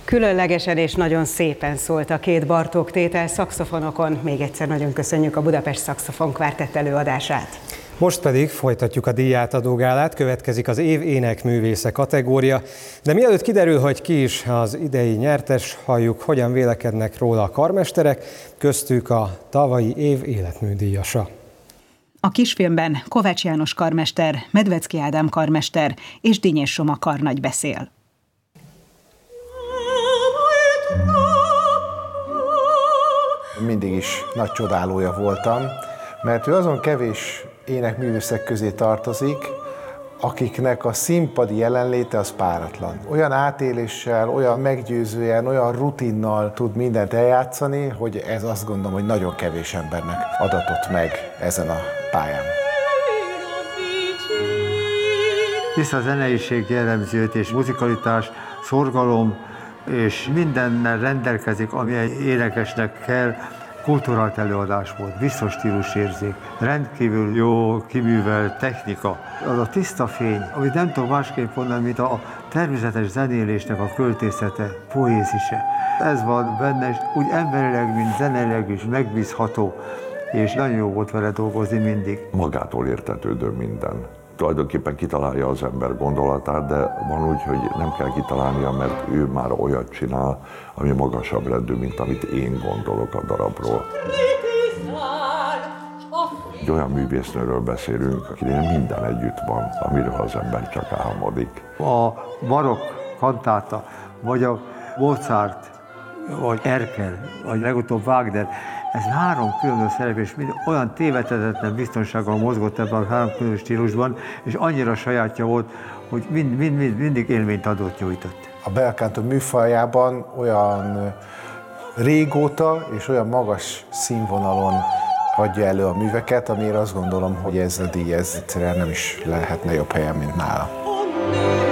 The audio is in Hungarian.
Különlegesen és nagyon szépen szólt a két Bartók tétel szaxofonokon. Még egyszer nagyon köszönjük a Budapest Szaxofon Kvártett előadását. Most pedig folytatjuk a díjátadó gálát, következik az év énekművésze kategória, de mielőtt kiderül, hogy ki is az idei nyertes, halljuk, hogyan vélekednek róla a karmesterek, köztük a tavalyi év életműdíjasa. A kisfilmben Kovács János karmester, Medvecki Ádám karmester és Dinnyés Soma karnagy beszél. Mindig is nagy csodálója voltam, mert ő azon kevés énekművészek közé tartozik, akiknek a színpadi jelenléte az páratlan. Olyan átéléssel, olyan meggyőzően, olyan rutinnal tud mindent eljátszani, hogy ez azt gondolom, hogy nagyon kevés embernek adatott meg ezen a pályán. Tiszta zeneiség jellemzi őt, és muzikalitás, szorgalom, és mindennel rendelkezik, ami egy énekesnek kell. Kulturált előadás volt, biztos stílusérzék, rendkívül jó kiművelt technika. Az a tiszta fény, amit nem tudom másképp mondani, mint a természetes zenélésnek a költészete, poézise. Ez van benne, és úgy emberileg, mint zeneileg is megbízható, és nagyon jó volt vele dolgozni mindig. Magától értetődő minden. Tulajdonképpen kitalálja az ember gondolatát, de van úgy, hogy nem kell kitalálnia, mert ő már olyat csinál, ami magasabb rendű, mint amit én gondolok a darabról. Egy olyan művésznőről beszélünk, akinél minden együtt van, amiről az ember csak álmodik. A barokk kantáta, vagy a Mozart, vagy Erkel, vagy legutóbb Wagner, ez három különböző szerep, és olyan tévedhetetlen biztonsággal mozgott ebben a három különböző stílusban, és annyira sajátja volt, hogy mindig élményt adott, nyújtott. A bel canto műfajában olyan régóta és olyan magas színvonalon adja elő a műveket, amire azt gondolom, hogy ez a díj, ez egyszerűen nem is lehetne jobb helyen, mint nála.